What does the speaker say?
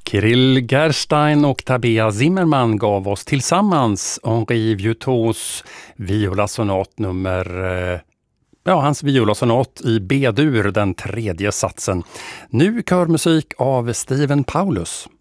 Kirill Gerstein och Tabea Zimmerman gav oss tillsammans Henri Vieuxtemps violasonat hans violasonat i B-dur, den tredje satsen. Nu körmusik av Steven Paulus.